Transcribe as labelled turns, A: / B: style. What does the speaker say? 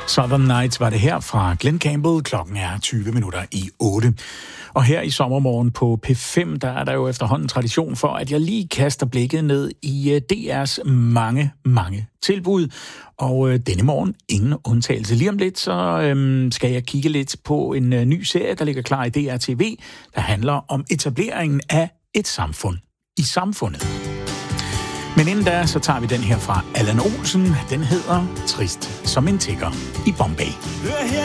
A: Southern Nights var det her fra Glenn Campbell. Klokken er 7:20. Og her i sommermorgen på P5, der er der jo efterhånden tradition for, at jeg lige kaster blikket ned i DR's mange tilbud. Og denne morgen, ingen undtagelse. Lige om lidt, så skal jeg kigge lidt på en ny serie, der ligger klar i DR TV, der handler om etableringen af et samfund i samfundet. Men inden da, så tager vi den her fra Allan Olsen. Den hedder Trist som en tigger i Bombay.